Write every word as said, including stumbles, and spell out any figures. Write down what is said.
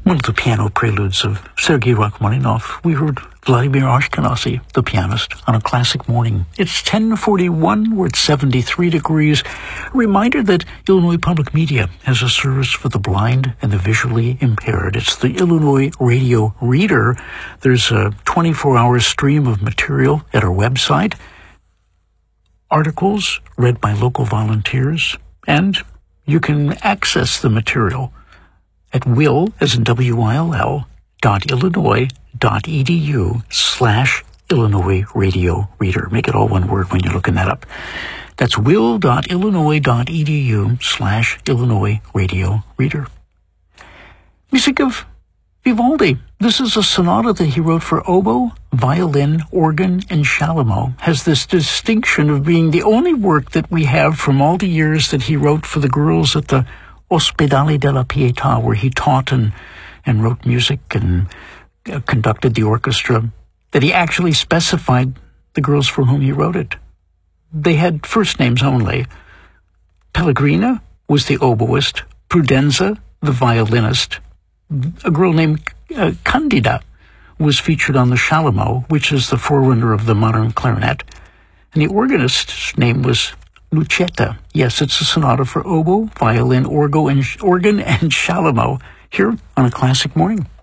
One of the piano preludes of Sergei Rachmaninoff, we heard Vladimir Ashkenazy, the pianist, on a classic morning. It's ten forty-one, we're at seventy-three degrees. A reminder that Illinois Public Media has a service for the blind and the visually impaired. It's the Illinois Radio Reader. There's a twenty-four hour stream of material at our website, articles read by local volunteers, and you can access the material at will, as in W I L L, dot Illinois dot edu slash Illinois Radio Reader. Make it all one word when you're looking that up. That's will dot Illinois dot edu slash Illinois Radio Reader. Music of Vivaldi. This is a sonata that he wrote for oboe, violin, organ, and shallomo. Has this distinction of being the only work that we have from all the years that he wrote for the girls at the Ospedale della Pietà, where he taught and, and wrote music and uh, conducted the orchestra, that he actually specified the girls for whom he wrote it. They had first names only. Pellegrina was the oboist, Prudenza, the violinist. A girl named uh, Candida was featured on the shallomo, which is the forerunner of the modern clarinet. And the organist's name was Lucetta. Yes, it's a sonata for oboe, violin, orgo, and organ, and shallomo here on A Classic Morning.